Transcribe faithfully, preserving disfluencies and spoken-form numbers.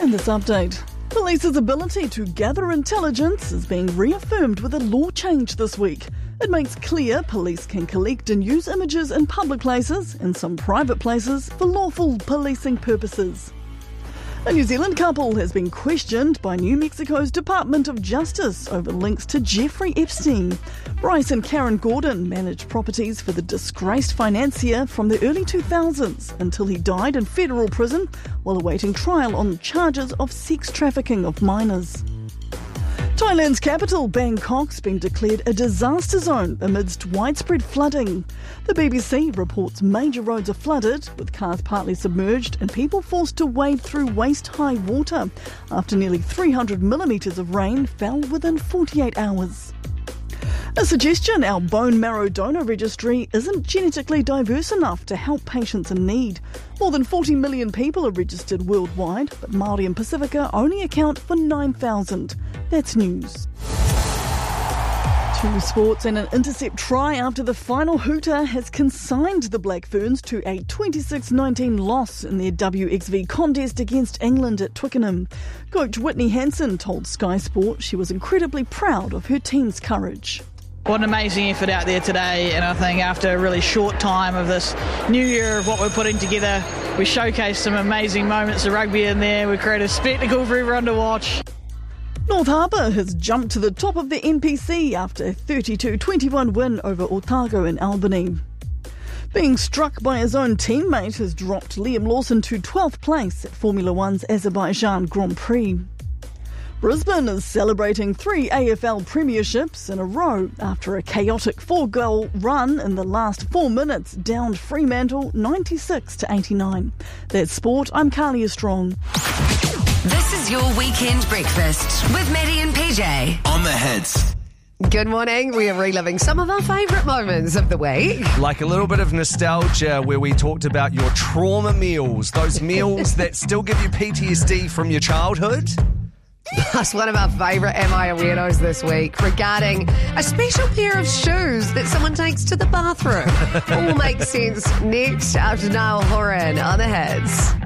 In this update, police's ability to gather intelligence is being reaffirmed with a law change this week. It makes clear police can collect and use images in public places and some private places for lawful policing purposes. A New Zealand couple has been questioned by New Mexico's Department of Justice over links to Jeffrey Epstein. Bryce and Karen Gordon managed properties for the disgraced financier from the early two thousands until he died in federal prison while awaiting trial on charges of sex trafficking of minors. Thailand's capital, Bangkok's been declared a disaster zone amidst widespread flooding. The B B C reports major roads are flooded, with cars partly submerged and people forced to wade through waist-high water after nearly three hundred millimetres of rain fell within forty-eight hours. A suggestion our bone marrow donor registry isn't genetically diverse enough to help patients in need. More than forty million people are registered worldwide, but Māori and Pacifica only account for nine thousand. That's news. To sports, and an intercept try after the final hooter has consigned the Black Ferns to a twenty-six nineteen loss in their W X V contest against England at Twickenham. Coach Whitney Hansen told Sky Sport she was incredibly proud of her team's courage. What an amazing effort out there today, and I think after a really short time of this new year of what we're putting together, we showcased some amazing moments of rugby in there. We created a spectacle for everyone to watch. North Harbour has jumped to the top of the N P C after a thirty-two twenty-one win over Otago in Albany. Being struck by his own teammate has dropped Liam Lawson to twelfth place at Formula One's Azerbaijan Grand Prix. Brisbane is celebrating three A F L premierships in a row after a chaotic four-goal run in the last four minutes downed Fremantle ninety-six to eighty-nine. That's sport. I'm Carly Strong. This is your weekend breakfast with Maddie and P J. On the Hits. Good morning. We are reliving some of our favourite moments of the week. Like a little bit of nostalgia where we talked about your trauma meals, those meals that still give you P T S D from your childhood. Plus one of our favourite Am I a Weirdos this week regarding a special pair of shoes that someone takes to the bathroom. All makes sense next after Niall Horan on the Hits.